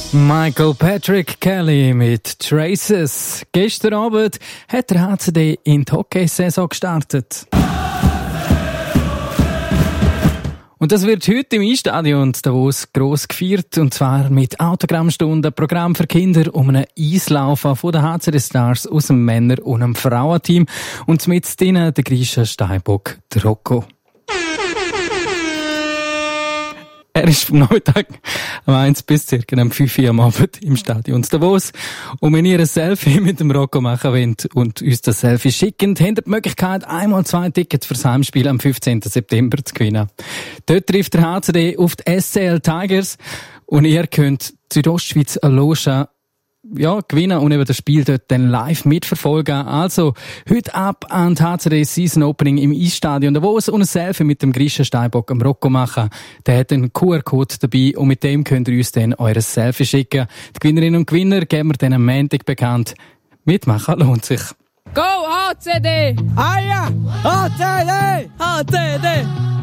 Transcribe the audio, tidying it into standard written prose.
Michael Patrick Kelly mit Traces. Gestern Abend hat der HCD in die Hockeysaison gestartet. Und das wird heute im Eisstadion Davos gross gefeiert, und zwar mit Autogrammstunden, Programm für Kinder und einem Eislaufen von den HCD Stars aus dem Männer- und dem Frauenteam. Und mit denen der Grisha Steinbock, der Rocco. Er ist vom Nachmittag am 1 bis circa um 5 Uhr am Abend im Stadion Davos. Und wenn ihr ein Selfie mit dem Rocco machen wollt und uns das Selfie schickt, habt ihr die Möglichkeit, einmal 2 Tickets fürs Heimspiel am 15. September zu gewinnen. Dort trifft der HCD auf die SCL Tigers und ihr könnt die Südostschweiz Loge gewinnen und eben das Spiel dort dann live mitverfolgen. Also, heute ab an die HCD Season Opening im Eisstadion Davos und ein Selfie mit dem Grisha Steinbock am Rocco machen. Der hat einen QR-Code dabei und mit dem könnt ihr uns dann eures Selfie schicken. Die Gewinnerinnen und Gewinner geben wir dann am Montag bekannt. Mitmachen lohnt sich. Go HCD! Ah ja! HCD! HCD!